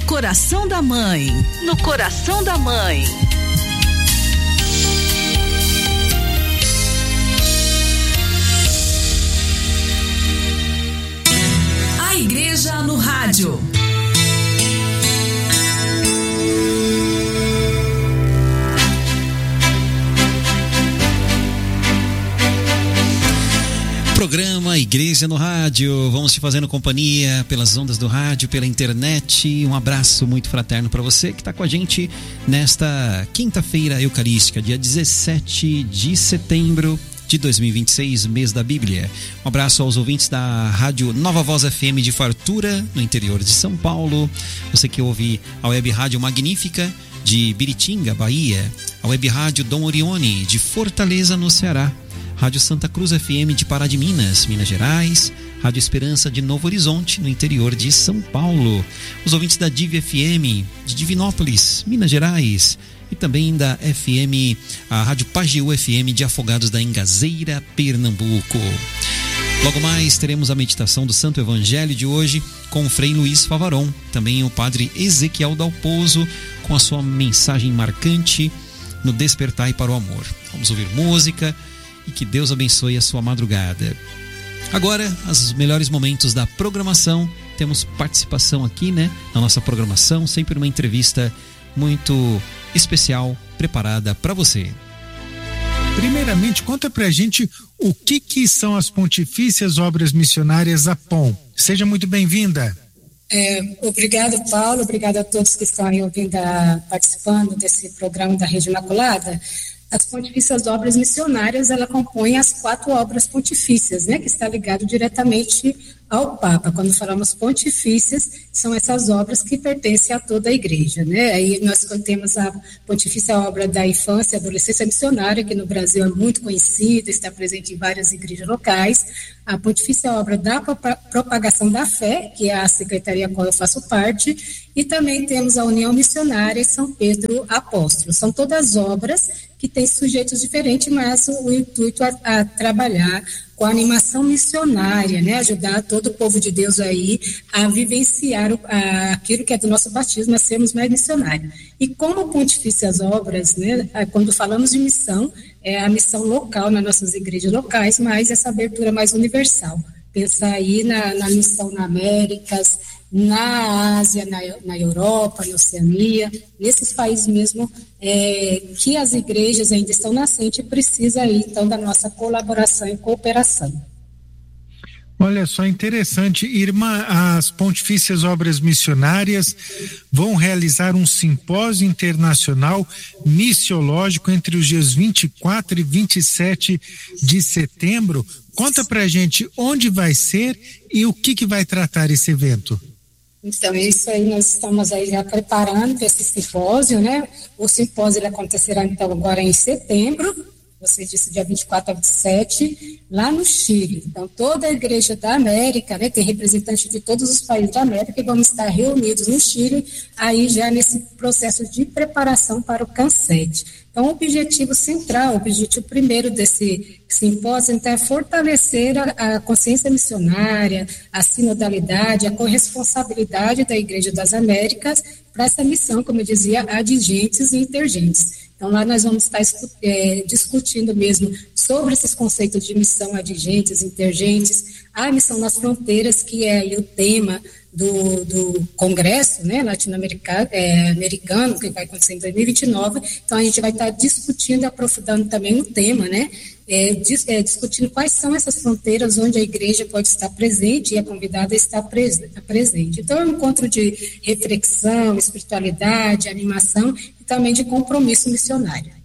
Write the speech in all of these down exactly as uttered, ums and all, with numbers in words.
coração da mãe. No coração da mãe. A Igreja no Rádio. Programa Igreja no Rádio, vamos te fazendo companhia pelas ondas do rádio, pela internet. Um abraço muito fraterno para você que está com a gente nesta quinta-feira eucarística, dia dezessete de setembro de dois mil e vinte e seis, mês da Bíblia. Um abraço aos ouvintes da Rádio Nova Voz F M de Fartura, no interior de São Paulo. Você que ouve a Web Rádio Magnífica de Biritinga, Bahia. A Web Rádio Dom Orione de Fortaleza, no Ceará. Rádio Santa Cruz F M de Pará de Minas, Minas Gerais. Rádio Esperança de Novo Horizonte, no interior de São Paulo. Os ouvintes da Div F M de Divinópolis, Minas Gerais. E também da F M, a Rádio Pajeú F M de Afogados da Engazeira, Pernambuco. Logo mais teremos a meditação do Santo Evangelho de hoje com o Frei Luiz Favaron. Também o Padre Ezequiel Dalpozo com a sua mensagem marcante no Despertai para o Amor. Vamos ouvir música e que Deus abençoe a sua madrugada. Agora, os melhores momentos da programação. Temos participação aqui, né, na nossa programação, sempre uma entrevista muito especial preparada para você. Primeiramente, conta pra gente o que que são as Pontifícias Obras Missionárias A P O M. Seja muito bem-vinda. É, obrigado, Paulo, obrigado a todos que estão aí ouvindo, a, participando desse programa da Rede Imaculada. As Pontifícias Obras Missionárias, ela compõe as quatro obras pontifícias, né, que está ligado diretamente ao Papa. Quando falamos pontifícias, são essas obras que pertencem a toda a Igreja, né? Aí nós temos a Pontifícia Obra da Infância e Adolescência Missionária, que no Brasil é muito conhecida, está presente em várias igrejas locais. A Pontifícia Obra da Propagação da Fé, que é a secretaria a qual eu faço parte, e também temos a União Missionária e São Pedro Apóstolo. São todas obras que têm sujeitos diferentes, mas o, o intuito a, a trabalhar com a animação missionária, né? Ajudar todo o povo de Deus aí a vivenciar o, a, aquilo que é do nosso batismo, a sermos mais missionários. E como Pontifícias Obras, né? Quando falamos de missão, é a missão local nas nossas igrejas locais, mas essa abertura mais universal. Pensar aí na, na missão na Américas, na Ásia, na, na Europa, na Oceania, nesses países mesmo é, que as igrejas ainda estão nascentes e precisa aí, então, da nossa colaboração e cooperação. Olha só, interessante, Irmã, as Pontifícias Obras Missionárias vão realizar um simpósio internacional missiológico entre os dias vinte e quatro e vinte e sete de setembro. Conta pra gente onde vai ser e o que que vai tratar esse evento. Então, isso aí nós estamos aí já preparando para esse simpósio, né? O simpósio ele acontecerá, então, agora em setembro, você disse dia vinte e quatro a vinte e sete, lá no Chile. Então, toda a Igreja da América, né? Tem representantes de todos os países da América e vamos estar reunidos no Chile, aí já nesse processo de preparação para o CANSET. Então, o objetivo central, o objetivo primeiro desse simpósio, então, é fortalecer a, a consciência missionária, a sinodalidade, a corresponsabilidade da Igreja das Américas para essa missão, como eu dizia, adigentes e intergentes. Então, lá nós vamos estar é, discutindo mesmo sobre esses conceitos de missão adigentes, intergentes, a missão nas fronteiras, que é aí o tema do, do Congresso, né, latino-americano, é, americano, que vai acontecer em dois mil e vinte e nove. Então, a gente vai estar discutindo e aprofundando também o tema, né, é, dis, é, discutindo quais são essas fronteiras onde a igreja pode estar presente e a convidada está pres, presente. Então, é um encontro de reflexão, espiritualidade, animação e também de compromisso missionário.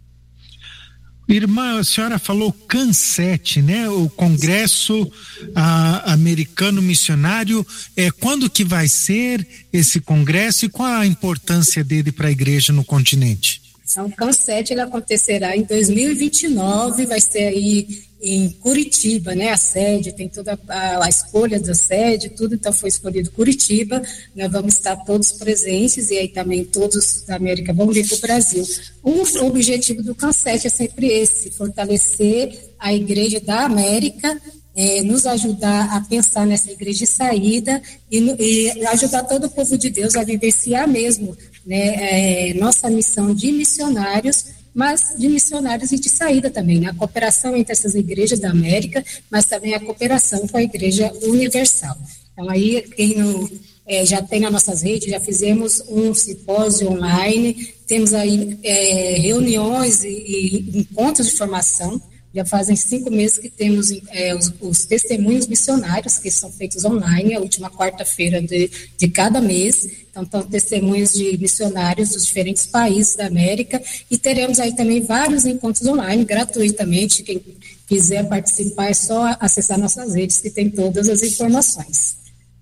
Irmã, a senhora falou CANSET, né? O Congresso ah, Americano Missionário. É, quando que vai ser esse congresso e qual a importância dele para a igreja no continente? Então, o CANSET ele acontecerá em dois mil e vinte e nove, vai ser aí em Curitiba, né? A sede, tem toda a, a escolha da sede, tudo, então foi escolhido Curitiba. Nós vamos estar todos presentes e aí também todos da América vão vir para o Brasil. O objetivo do CANSET é sempre esse, fortalecer a Igreja da América é, nos ajudar a pensar nessa igreja de saída e, e ajudar todo o povo de Deus a vivenciar mesmo, né, é, nossa missão de missionários, mas de missionários e de saída também, né? A cooperação entre essas igrejas da América, mas também a cooperação com a Igreja Universal. Então, aí, quem não, é, já tem nas nossas redes, já fizemos um simpósio online, temos aí é, reuniões e, e encontros de formação. Já fazem cinco meses que temos é, os, os testemunhos missionários, que são feitos online, a última quarta-feira de, de cada mês. Então, estão testemunhos de missionários dos diferentes países da América. E teremos aí também vários encontros online, gratuitamente. Quem quiser participar é só acessar nossas redes, que tem todas as informações.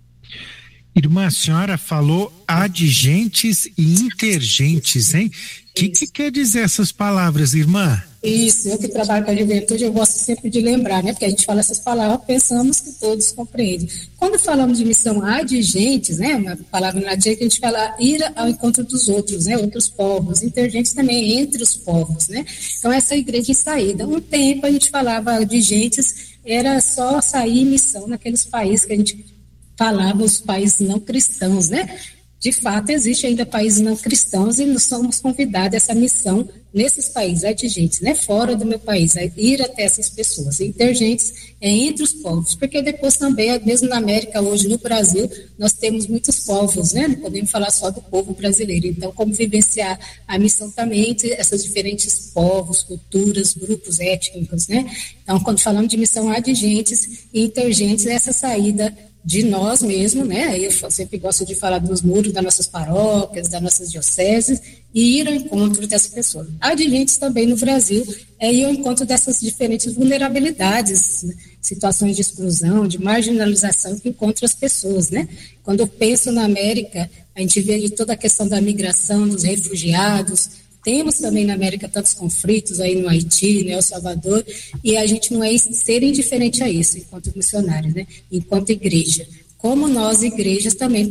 Irmã, a senhora falou adigentes e intergentes, hein? O que, que quer dizer essas palavras, irmã? Isso, eu que trabalho com a juventude, eu gosto sempre de lembrar, né? Porque a gente fala essas palavras, pensamos que todos compreendem. Quando falamos de missão adigentes, né? Uma palavra nativa que a gente fala ir ao encontro dos outros, né? Outros povos, intergentes também entre os povos, né? Então, essa igreja de saída. Um tempo a gente falava de gentes, era só sair em missão naqueles países que a gente falava, os países não cristãos, né? De fato, existe ainda países não cristãos e nós somos convidados a essa missão nesses países atingentes, né? Fora do meu país, a ir até essas pessoas, intergentes é, entre os povos, porque depois também, mesmo na América, hoje no Brasil, nós temos muitos povos, né? Não podemos falar só do povo brasileiro. Então, como vivenciar a missão também entre esses diferentes povos, culturas, grupos étnicos, né? Então, quando falamos de missão atingentes e intergentes, essa saída de nós mesmos, né? Eu sempre gosto de falar dos muros das nossas paróquias, das nossas dioceses e ir ao encontro dessas pessoas. Adigentes também no Brasil é ir ao encontro dessas diferentes vulnerabilidades, né? Situações de exclusão, de marginalização que encontram as pessoas, né? Quando eu penso na América, a gente vê toda a questão da migração, dos refugiados. Temos também na América tantos conflitos aí no Haiti, no El Salvador, e a gente não é ser indiferente a isso, enquanto missionários, né? Enquanto igreja. Como nós, igrejas, também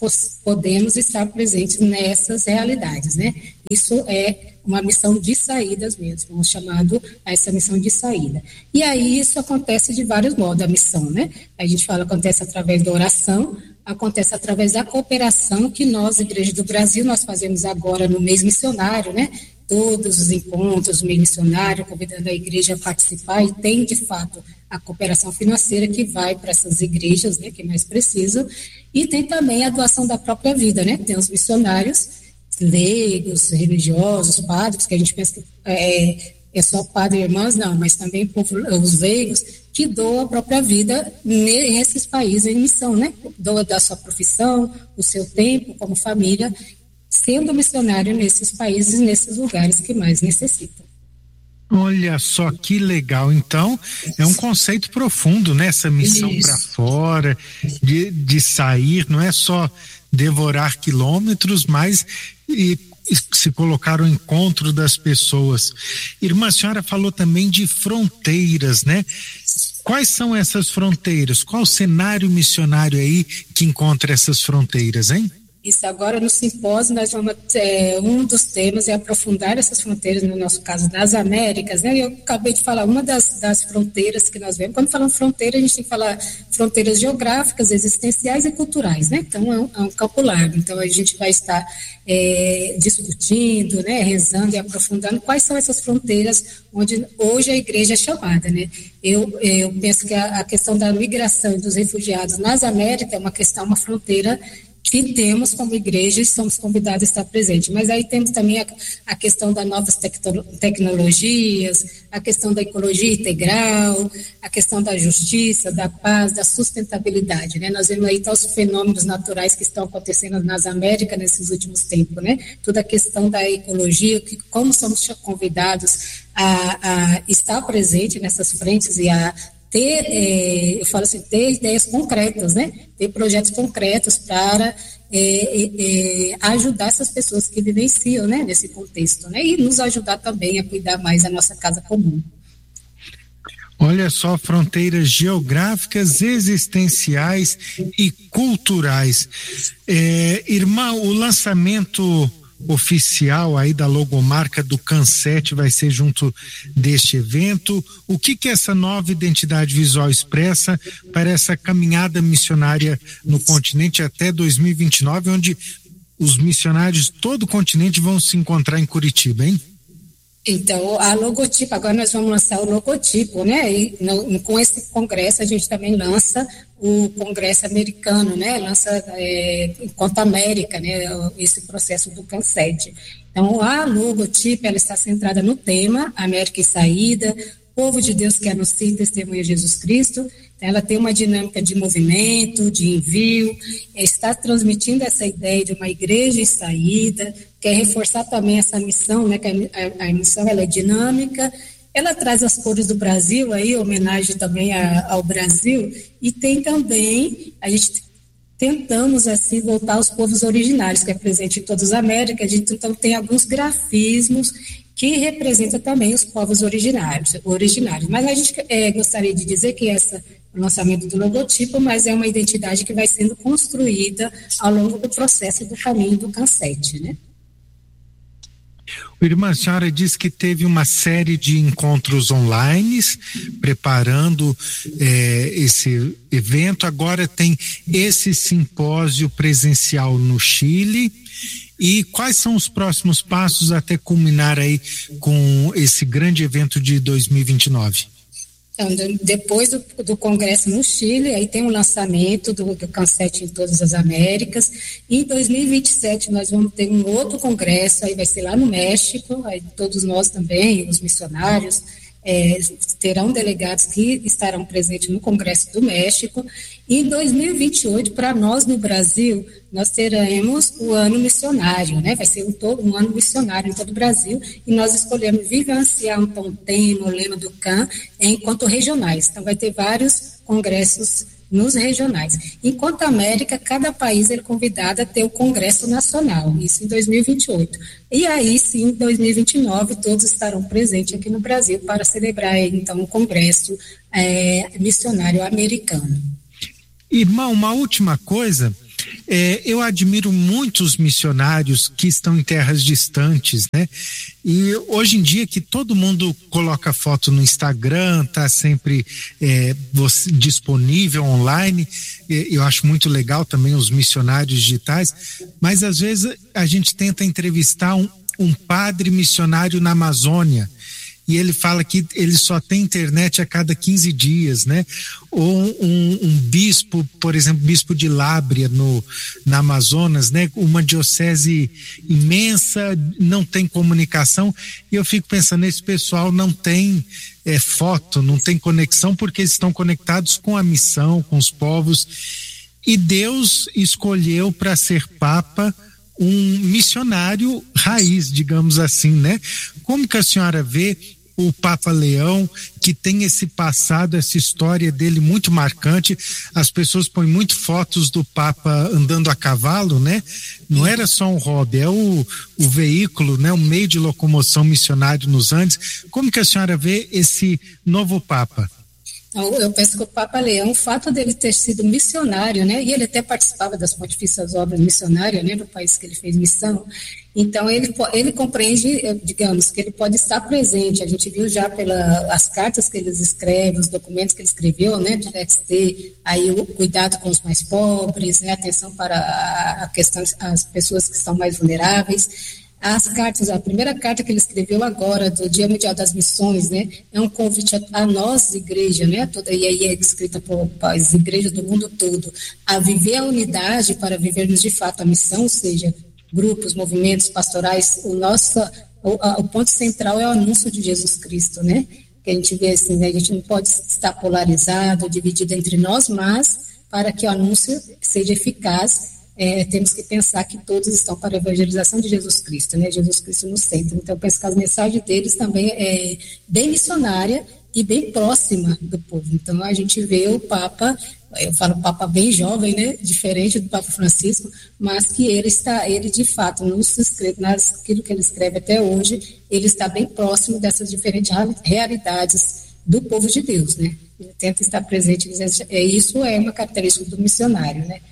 podemos estar presentes nessas realidades, né? Isso é uma missão de saídas mesmo, chamado a essa missão de saída. E aí isso acontece de vários modos, a missão, né? A gente fala, acontece através da oração, acontece através da cooperação que nós, Igreja do Brasil, nós fazemos agora no mês missionário, né? Todos os encontros do mês missionário, convidando a igreja a participar, e tem, de fato, a cooperação financeira que vai para essas igrejas, né, que mais precisam, e tem também a doação da própria vida, né? Tem os missionários leigos, religiosos, padres, que a gente pensa que é, é só padre e irmãs, não, mas também os leigos, que doam a própria vida nesses países em missão, né? Doa da sua profissão, o seu tempo como família, sendo missionário nesses países, nesses lugares que mais necessitam. Olha só que legal, então é um conceito profundo, né? Essa missão para fora, de, de sair, não é só devorar quilômetros, mas e, se colocar ao encontro das pessoas. Irmã, a senhora falou também de fronteiras, né? Quais são essas fronteiras? Qual o cenário missionário aí que encontra essas fronteiras, hein? Isso, agora no simpósio nós vamos, é, um dos temas é aprofundar essas fronteiras, no nosso caso, nas Américas, né? Eu acabei de falar, uma das, das fronteiras que nós vemos, quando falamos fronteira, a gente tem que falar fronteiras geográficas, existenciais e culturais, né? Então é um, é um campo largo, então a gente vai estar é, discutindo, né? Rezando e aprofundando quais são essas fronteiras onde hoje a igreja é chamada, né? Eu, eu penso que a, a questão da migração dos refugiados nas Américas é uma questão, uma fronteira que temos como igreja e somos convidados a estar presentes. Mas aí temos também a, a questão das novas tecno, tecnologias, a questão da ecologia integral, a questão da justiça, da paz, da sustentabilidade, né? Nós vemos aí todos os fenômenos naturais que estão acontecendo nas Américas nesses últimos tempos, né? Toda a questão da ecologia, que como somos convidados a, a estar presente nessas frentes e a ter, é, eu falo assim, ter ideias concretas, né? Ter projetos concretos para é, é, ajudar essas pessoas que vivenciam, né, nesse contexto, né? E nos ajudar também a cuidar mais da nossa casa comum. Olha só, fronteiras geográficas, existenciais e culturais. É, irmã, o lançamento oficial aí da logomarca do CANSET vai ser junto deste evento. O que que essa nova identidade visual expressa para essa caminhada missionária no continente até dois mil e vinte e nove, onde os missionários de todo o continente vão se encontrar em Curitiba, hein? Então, a logotipo, agora nós vamos lançar o logotipo, né? E no, com esse congresso a gente também lança o congresso americano, né? Lança é, enquanto América, né? Esse processo do CANSET. Então, a logotipo, ela está centrada no tema América em Saída, povo de Deus que anuncia e testemunha Jesus Cristo. Ela tem uma dinâmica de movimento, de envio, está transmitindo essa ideia de uma igreja em saída, quer reforçar também essa missão, né, que a, a missão ela é dinâmica, ela traz as cores do Brasil, aí, homenagem também a, ao Brasil, e tem também, a gente tentamos assim voltar aos povos originários, que é presente em todas as Américas, a gente então tem alguns grafismos que representa também os povos originários, originários. Mas a gente é, gostaria de dizer que esse o lançamento do logotipo, mas é uma identidade que vai sendo construída ao longo do processo do caminho do CANSET, né? Irmã, a senhora disse que teve uma série de encontros online preparando eh, esse evento, agora tem esse simpósio presencial no Chile. E quais são os próximos passos até culminar aí com esse grande evento de dois mil e vinte e nove? Então, depois do, do congresso no Chile, aí tem o lançamento do, do CANSET em todas as Américas. E em dois mil e vinte e sete nós vamos ter um outro congresso, aí vai ser lá no México, aí todos nós também, os missionários, É, terão delegados que estarão presentes no Congresso do México. E em dois mil e vinte e oito, para nós no Brasil, nós teremos o ano missionário, né? Vai ser um, todo, um ano missionário em todo o Brasil, e nós escolhemos vivenciar então, um tema, o lema do C A N, enquanto regionais. Então vai ter vários congressos nos regionais. Enquanto a América, cada país é convidado a ter o Congresso Nacional, isso em dois mil e vinte e oito. E aí, sim, em dois mil e vinte e nove, todos estarão presentes aqui no Brasil para celebrar, então, o Congresso é, Missionário Americano. Irmão, uma última coisa, é, eu admiro muitos missionários que estão em terras distantes, né? E hoje em dia que todo mundo coloca foto no Instagram, tá sempre é, você, disponível online, eu acho muito legal também os missionários digitais, mas às vezes a gente tenta entrevistar um, um padre missionário na Amazônia, e ele fala que ele só tem internet a cada quinze dias, né? Ou um, um bispo, por exemplo, bispo de Lábrea no, na Amazonas, né? Uma diocese imensa, não tem comunicação, e eu fico pensando, esse pessoal não tem é, foto, não tem conexão, porque eles estão conectados com a missão, com os povos, e Deus escolheu para ser Papa um missionário raiz, digamos assim, né? Como que a senhora vê o Papa Leão, que tem esse passado, essa história dele muito marcante? As pessoas põem muito fotos do Papa andando a cavalo, né? Não era só um hobby, é o, o veículo, né? O meio de locomoção missionário nos Andes. Como que a senhora vê esse novo Papa? Eu penso que o Papa Leão, o fato dele ter sido missionário, né, e ele até participava das pontifícias obras missionárias, né, no país que ele fez missão, então ele, ele compreende, digamos, que ele pode estar presente. A gente viu já pelas cartas que ele escreve, os documentos que ele escreveu, né, de ter aí o cuidado com os mais pobres, né, atenção para a questão, as pessoas que são mais vulneráveis. As cartas, a primeira carta que ele escreveu agora, do Dia Mundial das Missões, né, é um convite a, a nós, igreja, né, toda, e aí é escrita por, por as igrejas do mundo todo, a viver a unidade para vivermos de fato a missão, ou seja, grupos, movimentos pastorais. O nosso, o, a, o ponto central é o anúncio de Jesus Cristo, né, que a gente vê assim, né, a gente não pode estar polarizado, dividido entre nós, mas para que o anúncio seja eficaz, É, temos que pensar que todos estão para a evangelização de Jesus Cristo, né? Jesus Cristo no centro. Então, eu penso que a mensagem deles também é bem missionária e bem próxima do povo. Então, a gente vê o Papa, eu falo Papa bem jovem, né? Diferente do Papa Francisco, mas que ele está, ele de fato, nos escreve, naquilo que ele escreve até hoje, ele está bem próximo dessas diferentes realidades do povo de Deus, né? Ele tenta estar presente, isso é uma característica do missionário, né?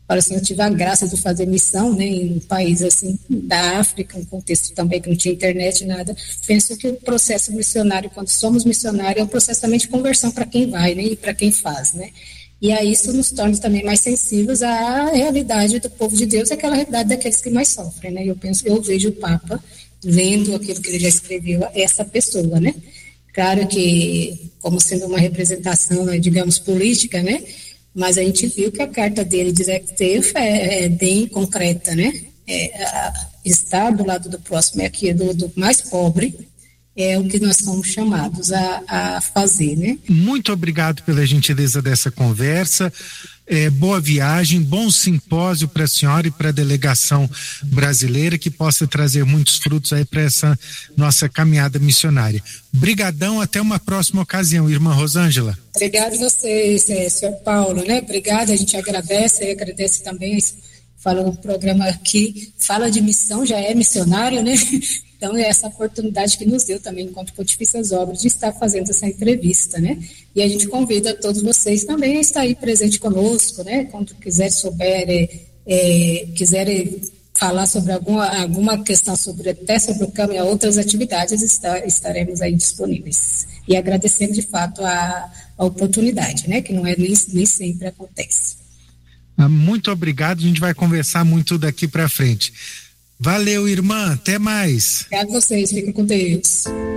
falo assim, eu tive a graça de fazer missão, né, em um país assim da África, um contexto também que não tinha internet, nada. Penso que o processo missionário, quando somos missionários, é um processo também de conversão para quem vai, né, e para quem faz, né. E aí isso nos torna também mais sensíveis à realidade do povo de Deus, aquela realidade daqueles que mais sofrem, né. Eu penso, eu vejo o Papa lendo aquilo que ele já escreveu, essa pessoa, né. Claro que, como sendo uma representação, né, digamos, política, né, mas a gente viu que a carta dele de Zacteu é, é bem concreta, né, é, a, estar do lado do próximo, é aqui do, do mais pobre, é o que nós somos chamados a, a fazer, né. Muito obrigado pela gentileza dessa conversa. É, boa viagem, bom simpósio para a senhora e para a delegação brasileira, que possa trazer muitos frutos aí para essa nossa caminhada missionária. Brigadão, até uma próxima ocasião, irmã Rosângela. Obrigado a vocês, é, senhor Paulo, né? Obrigada, a gente agradece e agradece também, falando do programa aqui, fala de missão, já é missionário, né? Então, é essa oportunidade que nos deu também, enquanto Pontifícias Obras, de estar fazendo essa entrevista, né? E a gente convida todos vocês também a estar aí presente conosco, né? Quando quiser, souber, é, é, quiserem falar sobre alguma, alguma questão, sobre, até sobre o câmbio e outras atividades, está, estaremos aí disponíveis. E agradecendo, de fato, a, a oportunidade, né? Que não é nem, nem sempre acontece. Muito obrigado, a gente vai conversar muito daqui para frente. Valeu, irmã, até mais. Obrigado a vocês, fiquem com Deus.